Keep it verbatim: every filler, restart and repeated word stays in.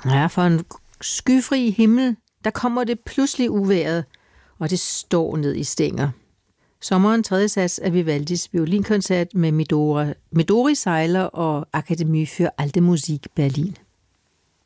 Ja, for en skyfri himmel, der kommer det pludselig uvejret, og det står ned i stænger. Sommeren tredje sats af Vivaldis violinkoncert med Midori, Midori Seiler og Akademie für Alte Musik Berlin.